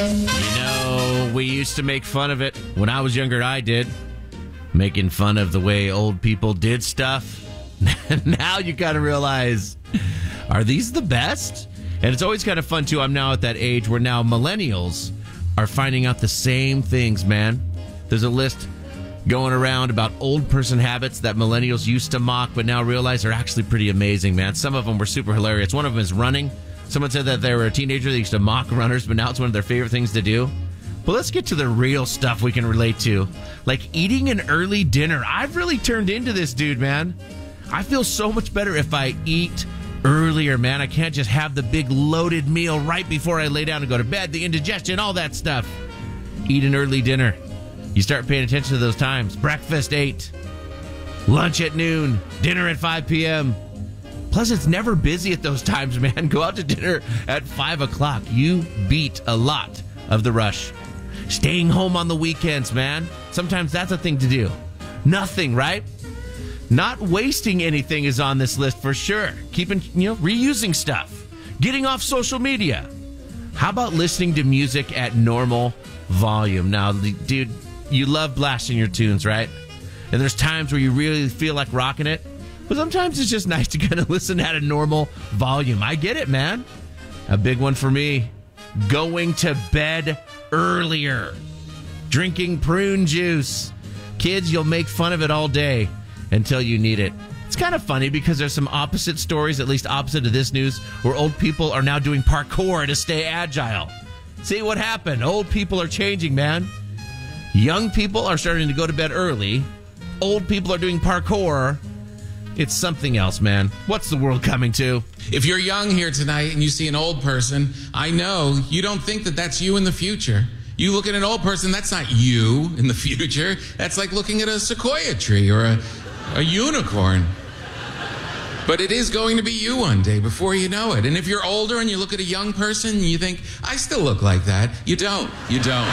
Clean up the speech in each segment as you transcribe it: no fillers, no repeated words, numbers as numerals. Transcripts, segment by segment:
We used to make fun of it. When I was younger, I did. Making fun of the way old people did stuff. Now you kind of realize, are these the best? And it's always kind of fun, too. I'm now at that age where now millennials are finding out the same things, man. There's a list going around about old person habits that millennials used to mock, but now realize are actually pretty amazing, man. Some of them were super hilarious. One of them is running. Someone said that they were a teenager. They used to mock runners, but now it's one of their favorite things to do. But let's get to the real stuff we can relate to. Like eating an early dinner. I've really turned into this dude, man. I feel so much better if I eat earlier, man. I can't just have the big loaded meal right before I lay down and go to bed. The indigestion, all that stuff. Eat an early dinner. You start paying attention to those times. Breakfast 8. Lunch at noon. Dinner at 5 p.m. Plus, it's never busy at those times, man. Go out to dinner at 5 o'clock. You beat a lot of the rush. Staying home on the weekends, man. Sometimes that's a thing to do. Nothing, right? Not wasting anything is on this list for sure. Keeping, reusing stuff. Getting off social media. How about listening to music at normal volume? Now, dude, you love blasting your tunes, right? And there's times where you really feel like rocking it. But sometimes it's just nice to kind of listen at a normal volume. I get it, man. A big one for me. Going to bed earlier. Drinking prune juice. Kids, you'll make fun of it all day until you need it. It's kind of funny because there's some opposite stories, at least opposite of this news, where old people are now doing parkour to stay agile. See what happened? Old people are changing, man. Young people are starting to go to bed early. Old people are doing parkour. It's something else, man. What's the world coming to? If you're young here tonight and you see an old person, I know you don't think that that's you in the future. You look at an old person, that's not you in the future. That's like looking at a sequoia tree or a unicorn. But it is going to be you one day before you know it. And if you're older and you look at a young person and you think, I still look like that. You don't. You don't.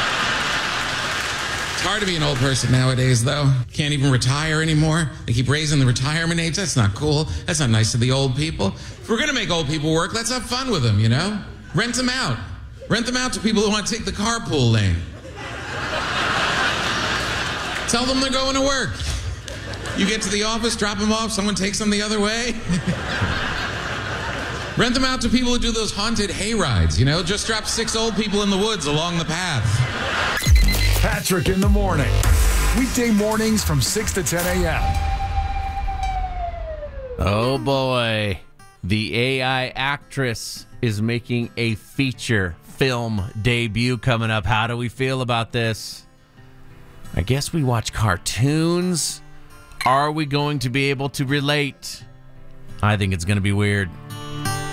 It's hard to be an old person nowadays, though. Can't even retire anymore. They keep raising the retirement age. That's not cool. That's not nice to the old people. If we're going to make old people work, let's have fun with them, Rent them out. Rent them out to people who want to take the carpool lane. Tell them they're going to work. You get to the office, drop them off, someone takes them the other way. Rent them out to people who do those haunted hay rides, Just drop 6 old people in the woods along the path. Patrick in the morning. Weekday mornings from 6 to 10 a.m. Oh, boy. The AI actress is making a feature film debut coming up. How do we feel about this? I guess we watch cartoons. Are we going to be able to relate? I think it's going to be weird.